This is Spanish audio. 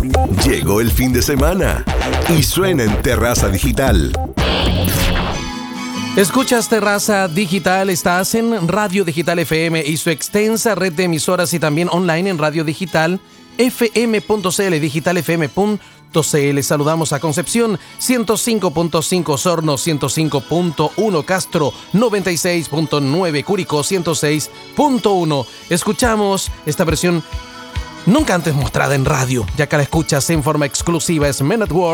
Llegó el fin de semana y suena en Terraza Digital. Escuchas Terraza Digital, estás en Radio Digital FM y su extensa red de emisoras y también online en Radio Digital FM.cl, digitalfm.cl. Saludamos a Concepción 105.5, Osorno 105.1, Castro 96.9, Curicó 106.1. Escuchamos esta versión nunca antes mostrada en radio, ya que la escuchas en forma exclusiva. Es Men at Work